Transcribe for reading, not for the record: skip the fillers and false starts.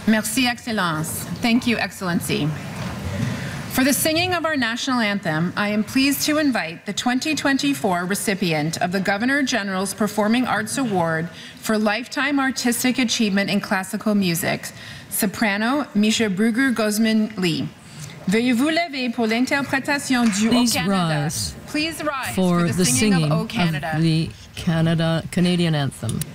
Merci, Excellence. Thank you, Excellency. For the singing of our national anthem, I am pleased to invite the 2024 recipient of the Governor General's Performing Arts Award for Lifetime Artistic Achievement in Classical Music, soprano Misha Bruger-Guzman Lee. Veuillez vous lever pour l'interprétation du O Canada. Please rise for the singing of O Canada. Of the Canadian anthem.